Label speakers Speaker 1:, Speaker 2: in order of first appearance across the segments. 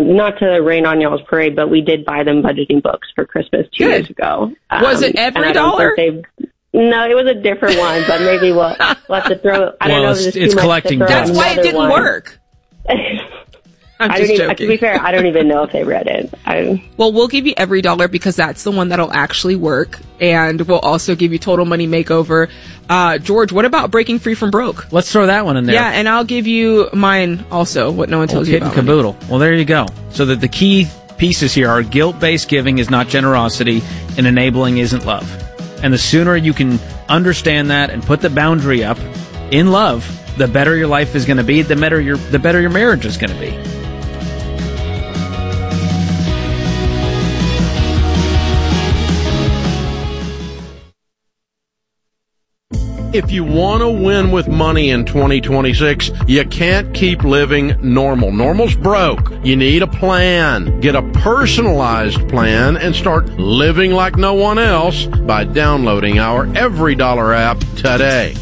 Speaker 1: not to rain on y'all's parade, but we did buy them budgeting books for Christmas 2 years ago.
Speaker 2: Was it every dollar?
Speaker 1: No, it was a different one, but maybe we'll have to throw. I don't know if
Speaker 3: it's collecting dust.
Speaker 2: That's why it didn't work.
Speaker 1: I'm just joking. To be fair, I don't even know if they read it.
Speaker 2: Well, we'll give you every dollar because that's the one that'll actually work, and we'll also give you Total Money Makeover. George, what about Breaking Free from Broke?
Speaker 3: Let's throw that one in there.
Speaker 2: Yeah, and I'll give you mine also, what no one tells you about.
Speaker 3: Kit and caboodle. Well, there you go. So that the key pieces here are guilt-based giving is not generosity, and enabling isn't love. And the sooner you can understand that and put the boundary up in love, the better your life is going to be, the better your marriage is going to be.
Speaker 4: If you want to win with money in 2026, you can't keep living normal. Normal's broke. You need a plan. Get a personalized plan and start living like no one else by downloading our Every Dollar app today.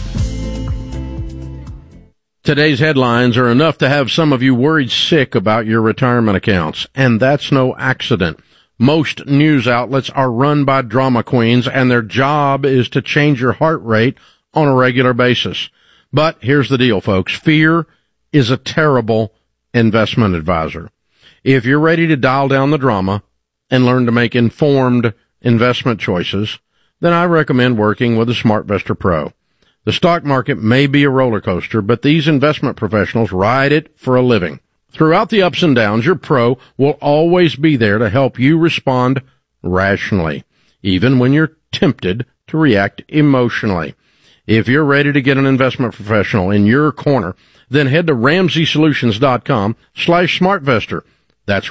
Speaker 4: Today's headlines are enough to have some of you worried sick about your retirement accounts, and that's no accident. Most news outlets are run by drama queens, and their job is to change your heart rate on a regular basis. But here's the deal, folks. Fear is a terrible investment advisor. If you're ready to dial down the drama and learn to make informed investment choices, then I recommend working with a SmartVestor Pro. The stock market may be a roller coaster, but these investment professionals ride it for a living. Throughout the ups and downs, your pro will always be there to help you respond rationally, even when you're tempted to react emotionally. If you're ready to get an investment professional in your corner, then head to RamseySolutions.com/SmartVestor. That's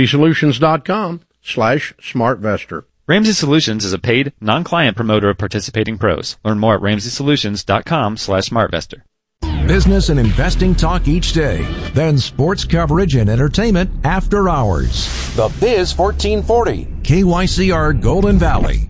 Speaker 4: RamseySolutions.com/SmartVestor.
Speaker 5: Ramsey Solutions is a paid, non-client promoter of participating pros. Learn more at RamseySolutions.com/SmartVestor.
Speaker 6: Business and investing talk each day. Then sports coverage and entertainment after hours. The Biz 1440. KYCR Golden Valley.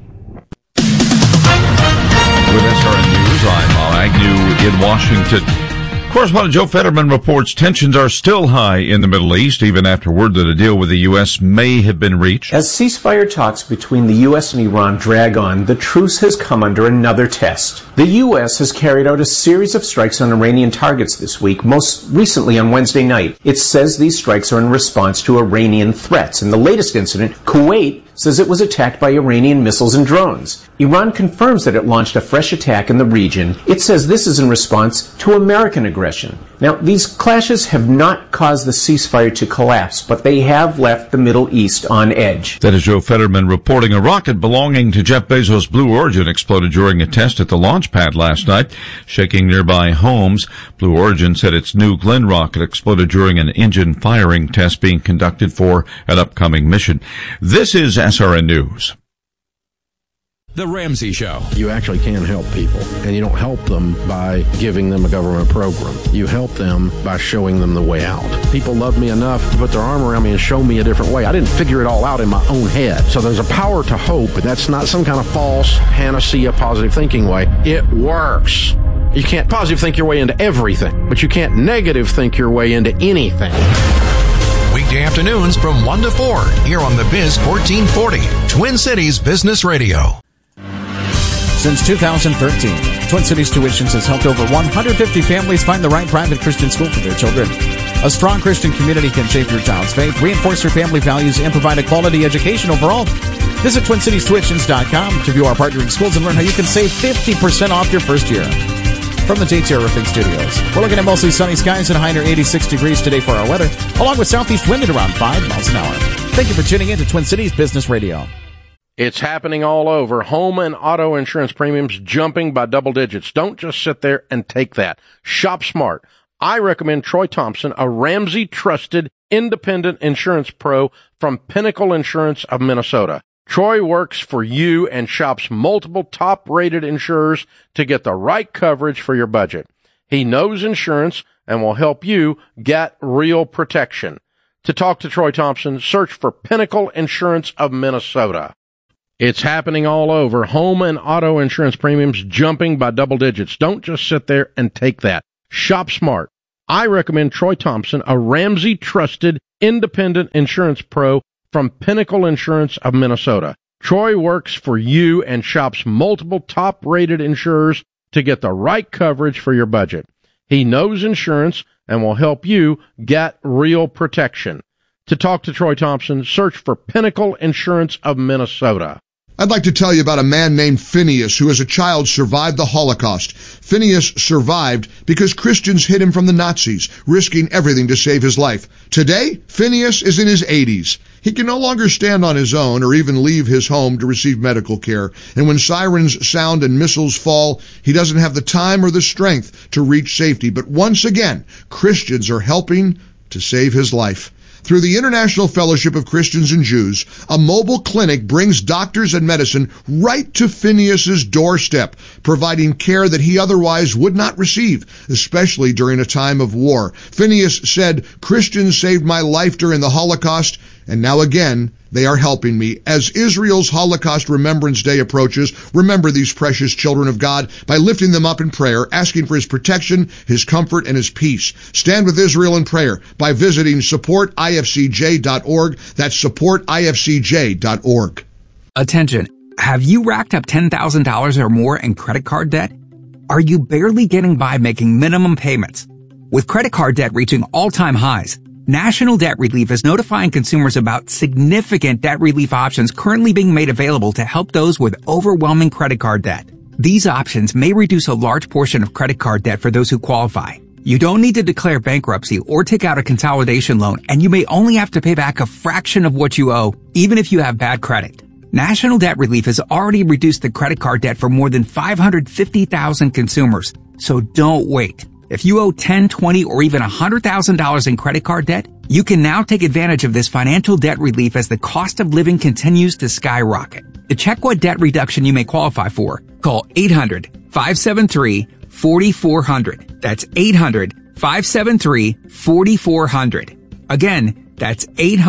Speaker 7: With SRN News, I'm Al Agnew in Washington. Correspondent Joe Fetterman reports tensions are still high in the Middle East, even after word that a deal with the U.S. may have been reached.
Speaker 8: As ceasefire talks between the U.S. and Iran drag on, the truce has come under another test. The U.S. has carried out a series of strikes on Iranian targets this week, most recently on Wednesday night. It says these strikes are in response to Iranian threats. In the latest incident, Kuwait says it was attacked by Iranian missiles and drones. Iran confirms that it launched a fresh attack in the region. It says this is in response to American aggression. Now, these clashes have not caused the ceasefire to collapse, but they have left the Middle East on edge.
Speaker 7: That is Joe Fetterman reporting. A rocket belonging to Jeff Bezos' Blue Origin exploded during a test at the launch pad last night, shaking nearby homes. Blue Origin said its New Glenn rocket exploded during an engine firing test being conducted for an upcoming mission. This is SRN News.
Speaker 6: The Ramsey Show.
Speaker 4: You actually can help people, and you don't help them by giving them a government program. You help them by showing them the way out. People love me enough to put their arm around me and show me a different way. I didn't figure it all out in my own head. So there's a power to hope, and that's not some kind of false panacea positive thinking way. It works. You can't positive think your way into everything, but you can't negative think your way into anything.
Speaker 6: Weekday afternoons from 1 to 4 here on the Biz 1440, Twin Cities Business Radio.
Speaker 9: Since 2013, Twin Cities Tuitions has helped over 150 families find the right private Christian school for their children. A strong Christian community can shape your child's faith, reinforce your family values, and provide a quality education overall. Visit TwinCitiesTuitions.com to view our partnering schools and learn how you can save 50% off your first year. From the JTR Roofing Studios, we're looking at mostly sunny skies and a high near 86 degrees today for our weather, along with southeast wind at around 5 miles an hour. Thank you for tuning in to Twin Cities Business Radio.
Speaker 4: It's happening all over. Home and auto insurance premiums jumping by double digits. Don't just sit there and take that. Shop smart. I recommend Troy Thompson, a Ramsey trusted independent insurance pro from Pinnacle Insurance of Minnesota. Troy works for you and shops multiple top-rated insurers to get the right coverage for your budget. He knows insurance and will help you get real protection. To talk to Troy Thompson, search for Pinnacle Insurance of Minnesota. It's happening all over. Home and auto insurance premiums jumping by double digits. Don't just sit there and take that. Shop smart. I recommend Troy Thompson, a Ramsey-trusted independent insurance pro from Pinnacle Insurance of Minnesota. Troy works for you and shops multiple top-rated insurers to get the right coverage for your budget. He knows insurance and will help you get real protection. To talk to Troy Thompson, search for Pinnacle Insurance of Minnesota.
Speaker 10: I'd like to tell you about a man named Phineas who as a child survived the Holocaust. Phineas survived because Christians hid him from the Nazis, risking everything to save his life. Today, Phineas is in his 80s. He can no longer stand on his own or even leave his home to receive medical care. And when sirens sound and missiles fall, he doesn't have the time or the strength to reach safety. But once again, Christians are helping to save his life. Through the International Fellowship of Christians and Jews, a mobile clinic brings doctors and medicine right to Phineas's doorstep, providing care that he otherwise would not receive, especially during a time of war. Phineas said, "Christians saved my life during the Holocaust, and now again, they are helping me." As Israel's Holocaust Remembrance Day approaches, remember these precious children of God by lifting them up in prayer, asking for His protection, His comfort, and His peace. Stand with Israel in prayer by visiting supportifcj.org. That's supportifcj.org.
Speaker 11: Attention. Have you racked up $10,000 or more in credit card debt? Are you barely getting by making minimum payments? With credit card debt reaching all-time highs, National Debt Relief is notifying consumers about significant debt relief options currently being made available to help those with overwhelming credit card debt. These options may reduce a large portion of credit card debt for those who qualify. You don't need to declare bankruptcy or take out a consolidation loan, and you may only have to pay back a fraction of what you owe, even if you have bad credit. National Debt Relief has already reduced the credit card debt for more than 550,000 consumers, so don't wait. If you owe $10, $20, or even $100,000 in credit card debt, you can now take advantage of this financial debt relief as the cost of living continues to skyrocket. To check what debt reduction you may qualify for, call 800-573-4400. That's 800-573-4400. Again, that's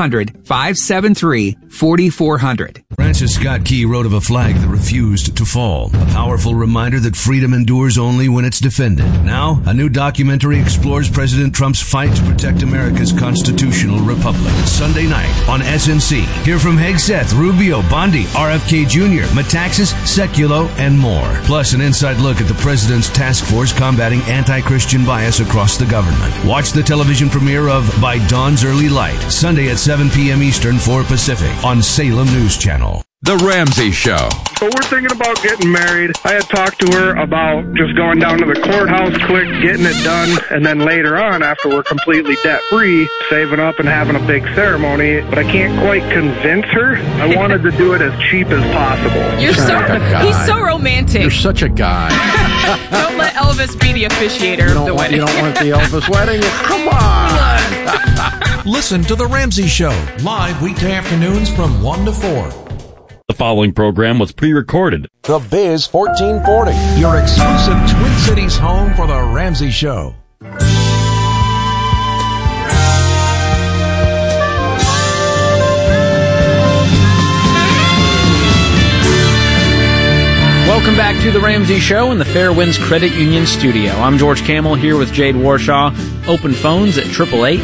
Speaker 11: 800-573-4400.
Speaker 12: Francis Scott Key wrote of a flag that refused to fall, a powerful reminder that freedom endures only when it's defended. Now, a new documentary explores President Trump's fight to protect America's constitutional republic. Sunday night on SNC. Hear from Hegseth, Rubio, Bondi, RFK Jr., Metaxas, Sekulow, and more. Plus, an inside look at the president's task force combating anti-Christian bias across the government. Watch the television premiere of By Dawn's Early Light, Sunday at 7 p.m. Eastern, 4 Pacific on Salem News Channel.
Speaker 13: The Ramsey Show.
Speaker 14: So we're thinking about getting married. I had talked to her about just going down to the courthouse quick, getting it done, and then later on, after we're completely debt-free, saving up and having a big ceremony. But I can't quite convince her. I wanted to do it as cheap as possible.
Speaker 2: He's so romantic.
Speaker 4: You're such a guy.
Speaker 2: Don't let Elvis be the officiator of the wedding.
Speaker 4: You don't want the Elvis wedding? Come on.
Speaker 6: Listen to The Ramsey Show, live weekday afternoons from 1 to 4.
Speaker 15: The following program was pre-recorded.
Speaker 6: The Biz 1440, your exclusive Twin Cities home for The Ramsey Show.
Speaker 3: Welcome back to The Ramsey Show in the Fairwinds Credit Union studio. I'm George Camel here with Jade Warshaw. Open phones at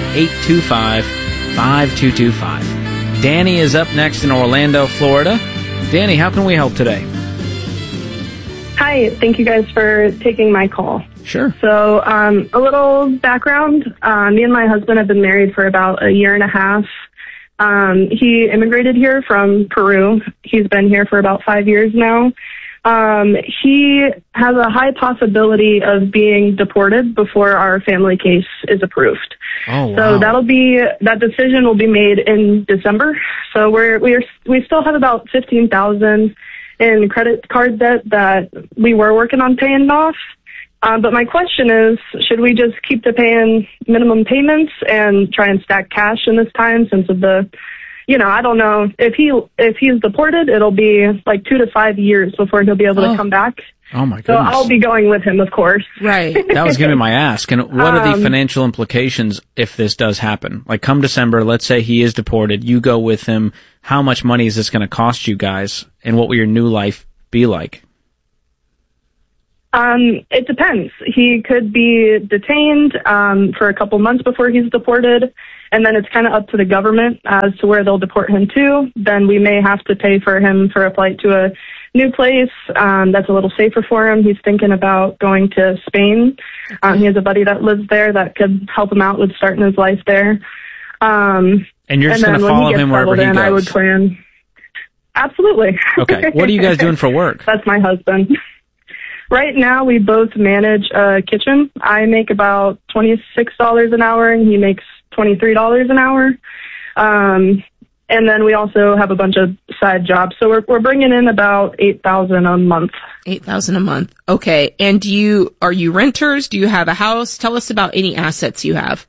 Speaker 3: 888-825-5225. Danny is up next in Orlando, Florida. Danny, how can we help today?
Speaker 16: Hi, thank you guys for taking my call.
Speaker 3: Sure.
Speaker 16: So, a little background. Me and my husband have been married for about a year and a half. He immigrated here from Peru. He's been here for about 5 years now. He has a high possibility of being deported before our family case is approved.
Speaker 3: Oh, wow.
Speaker 16: So that decision will be made in December. So we still have about $15,000 in credit card debt that we were working on paying off. But my question is, should we just keep paying minimum payments and try and stack cash in this time since of the, I don't know, if he's deported, it'll be like 2 to 5 years before he'll be able to come back.
Speaker 3: Oh my goodness.
Speaker 16: So I'll be going with him, of course.
Speaker 2: Right.
Speaker 3: That was going to be my ask. And what are the financial implications if this does happen? Like come December, let's say he is deported, you go with him. How much money is this going to cost you guys? And what will your new life be like?
Speaker 16: It depends. He could be detained for a couple months before he's deported, and then it's kind of up to the government as to where they'll deport him to. Then we may have to pay for him for a flight to a new place that's a little safer for him. He's thinking about going to Spain. He has a buddy that lives there that could help him out with starting his life there.
Speaker 3: And you're just going to follow him wherever he goes?
Speaker 16: I would plan. Absolutely.
Speaker 3: Okay. What are you guys doing for work?
Speaker 16: That's my husband. Right now, we both manage a kitchen. I make about $26 an hour, and he makes $23 an hour. And then we also have a bunch of side jobs. So we're bringing in about $8,000 a month.
Speaker 2: $8,000 a month. Okay. And are you renters? Do you have a house? Tell us about any assets you have.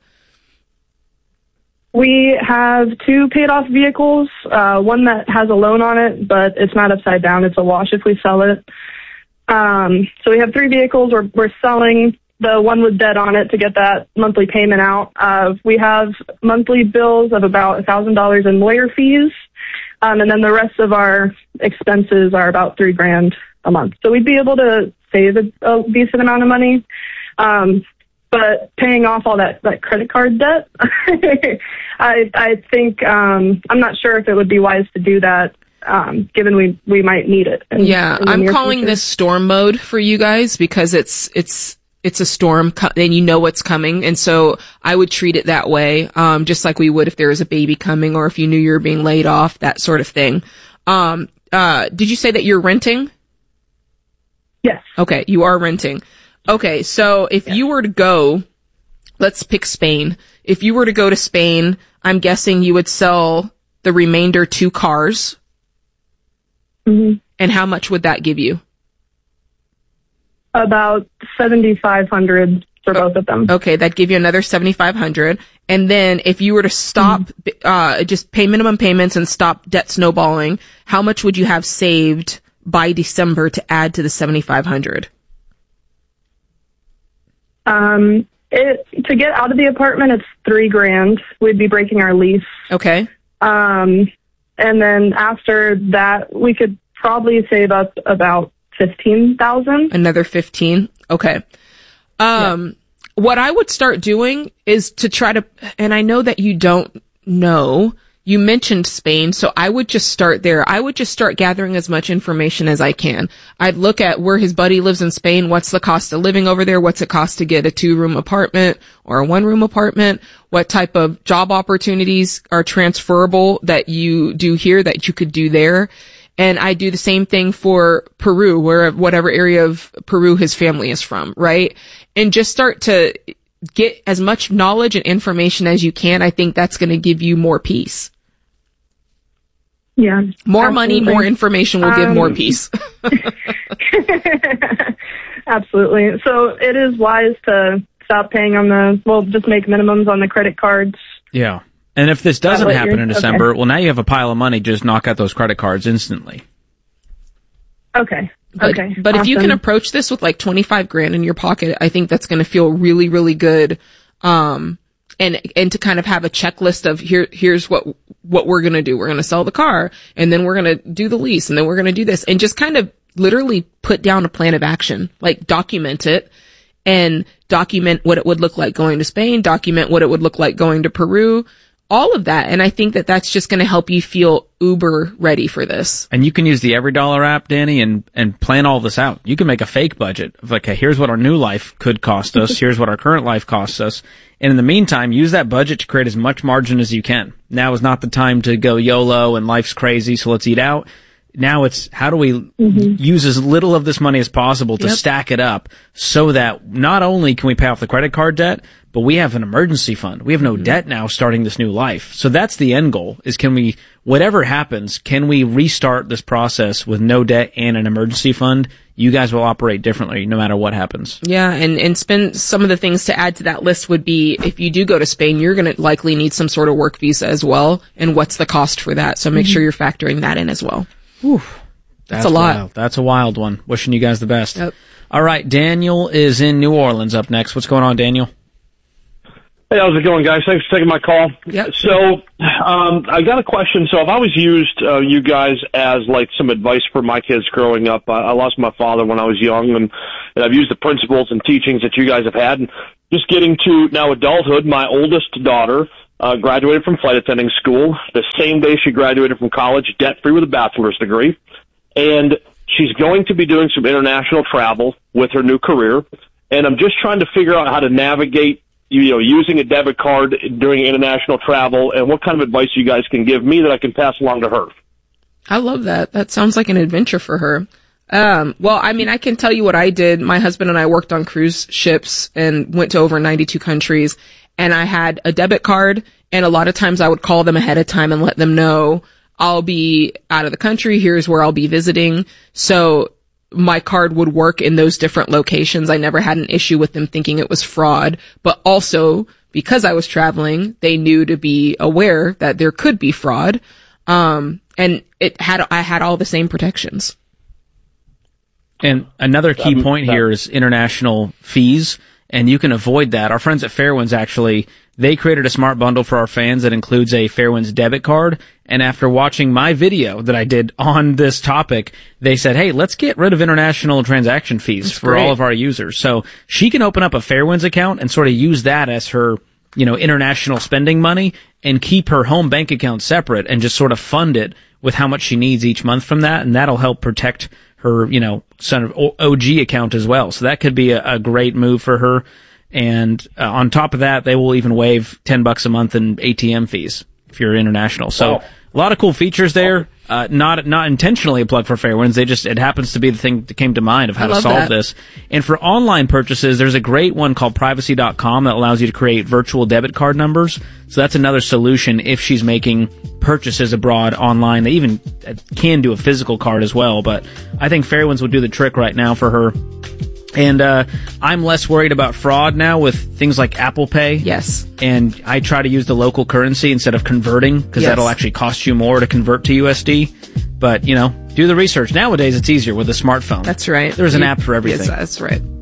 Speaker 16: We have 2 paid off vehicles, one that has a loan on it, but it's not upside down. It's a wash if we sell it. So we have 3 vehicles. We're selling the one with debt on it to get that monthly payment out. We have monthly bills of about $1,000 in lawyer fees. And then the rest of our expenses are about $3,000 a month. So we'd be able to save a decent amount of money. But paying off all that credit card debt, I think, I'm not sure if it would be wise to do that. Given we might need it.
Speaker 2: I'm calling this storm mode for you guys because it's a storm and you know what's coming. And so I would treat it that way. Just like we would if there was a baby coming or if you knew you were being laid off, that sort of thing. Did you say that you're renting?
Speaker 16: Yes.
Speaker 2: Okay. You are renting. Okay. So if you were to go, let's pick Spain. If you were to go to Spain, I'm guessing you would sell the remainder 2 cars.
Speaker 16: Mm-hmm.
Speaker 2: And how much would that give you?
Speaker 16: About $7,500 for both of them.
Speaker 2: Okay, that'd give you another $7,500. And then if you were to stop, just pay minimum payments and stop debt snowballing, how much would you have saved by December to add to the $7,500?
Speaker 16: To get out of the apartment, it's $3,000. We'd be breaking our lease.
Speaker 2: Okay.
Speaker 16: And then after that, we could probably save up about $15,000.
Speaker 2: Another 15. Okay. What I would start doing is to try to, and I know that you don't know, you mentioned Spain, so I would just start there. I would just start gathering as much information as I can. I'd look at where his buddy lives in Spain. What's the cost of living over there? What's it cost to get a 2-room apartment or a 1-room apartment? What type of job opportunities are transferable that you do here that you could do there? And I do the same thing for Peru, whatever area of Peru his family is from, right? And just start to get as much knowledge and information as you can. I think that's going to give you more peace.
Speaker 16: Yeah.
Speaker 2: More money, more information will give more peace.
Speaker 16: Absolutely. So it is wise to stop paying on just make minimums on the credit cards.
Speaker 3: Yeah. And if this doesn't happen in December, well, now you have a pile of money. Just knock out those credit cards instantly.
Speaker 16: Okay.
Speaker 2: But awesome. If you can approach this with like $25,000 in your pocket, I think that's going to feel really, really good. And to kind of have a checklist of here's what we're going to do. We're going to sell the car, and then we're going to do the lease, and then we're going to do this, and just kind of literally put down a plan of action, like document it, and document what it would look like going to Spain, document what it would look like going to Peru, all of that. And I think that that's just going to help you feel uber ready for this.
Speaker 3: And you can use the EveryDollar app, Danny, and plan all this out. You can make a fake budget of like, hey, here's what our new life could cost us. Here's what our current life costs us. And in the meantime, use that budget to create as much margin as you can. Now is not the time to go YOLO and life's crazy, so let's eat out. Now it's how do we use as little of this money as possible to stack it up so that not only can we pay off the credit card debt, but we have an emergency fund. We have no debt now starting this new life. So that's the end goal is can we, whatever happens, can we restart this process with no debt and an emergency fund? You guys will operate differently no matter what happens.
Speaker 2: Yeah, and spend some of the things to add to that list would be if you do go to Spain, you're going to likely need some sort of work visa as well. And what's the cost for that? So make sure you're factoring that in as well.
Speaker 3: Whew.
Speaker 2: That's a lot.
Speaker 3: Wild. That's a wild one. Wishing you guys the best. Yep. All right, Daniel is in New Orleans up next. What's going on, Daniel?
Speaker 13: Hey, how's it going, guys? Thanks for taking my call.
Speaker 2: Yep.
Speaker 13: So, I got a question. So I've always used you guys as like some advice for my kids growing up. I lost my father when I was young, and I've used the principles and teachings that you guys have had. And just getting to now adulthood, my oldest daughter graduated from flight attending school. The same day she graduated from college, debt-free with a bachelor's degree. And she's going to be doing some international travel with her new career. And I'm just trying to figure out how to navigate using a debit card during international travel, and what kind of advice you guys can give me that I can pass along to her.
Speaker 2: I love that. That sounds like an adventure for her. Well, I mean, I can tell you what I did. My husband and I worked on cruise ships and went to over 92 countries, and I had a debit card, and a lot of times I would call them ahead of time and let them know I'll be out of the country. Here's where I'll be visiting. So my card would work in those different locations. I never had an issue with them thinking it was fraud, but also because I was traveling, they knew to be aware that there could be fraud. And I had all the same protections.
Speaker 3: And another key point here is international fees, and you can avoid that. Our friends at Fairwinds actually, they created a smart bundle for our fans that includes a Fairwinds debit card. And after watching my video that I did on this topic, they said, hey, let's get rid of international transaction fees for all of our users. So she can open up a Fairwinds account and sort of use that as her, international spending money and keep her home bank account separate and just sort of fund it with how much she needs each month from that. And that'll help protect her, sort of OG account as well. So that could be a great move for her. And on top of that, they will even waive $10 a month in ATM fees if you're international. So a lot of cool features there. Not intentionally a plug for Fairwinds. It happens to be the thing that came to mind of how to solve this. And for online purchases, there's a great one called privacy.com that allows you to create virtual debit card numbers. So that's another solution if she's making purchases abroad online. They even can do a physical card as well, but I think Fairwinds would do the trick right now for her. And I'm less worried about fraud now with things like Apple Pay.
Speaker 2: Yes.
Speaker 3: And I try to use the local currency instead of converting, because that'll actually cost you more to convert to USD. But, do the research. Nowadays, it's easier with a smartphone.
Speaker 2: That's right.
Speaker 3: There's an app for everything.
Speaker 2: Yes, that's right.